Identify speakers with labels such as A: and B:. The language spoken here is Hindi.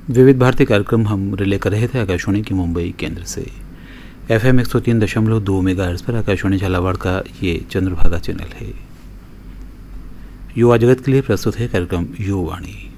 A: विविध भारती कार्यक्रम हम रिले कर रहे थे आकाशवाणी की मुंबई केंद्र से। FM 103.2 मेगाहर्ट्ज़ पर आकाशवाणी झालावाड़ का ये चंद्रभागा चैनल है। युवा जगत के लिए प्रस्तुत है कार्यक्रम युवावाणी।